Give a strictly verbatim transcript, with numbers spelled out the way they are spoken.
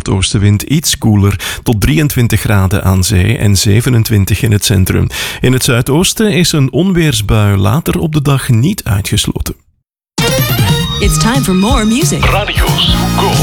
noordoostenwind iets koeler, tot drieëntwintig graden aan zee en zevenentwintig in het centrum. In het zuidoosten is een onweersbui later op de dag niet uitgesloten. It's time for more music. Radio's Go.